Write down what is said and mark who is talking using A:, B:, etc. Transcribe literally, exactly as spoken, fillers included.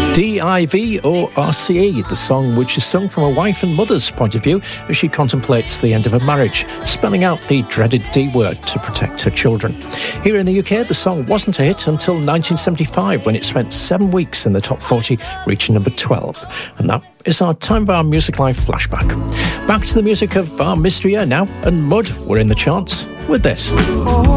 A: D I V or R C E, the song which is sung from a wife and mother's point of view as she contemplates the end of a marriage, spelling out the dreaded D word to protect her children. Here in the U K, the song wasn't a hit until nineteen seventy-five, when it spent seven weeks in the top forty, reaching number twelve. And that is our Time of Our Music Live flashback. Back to the music of our mystery air now, and Mud were in the charts with this.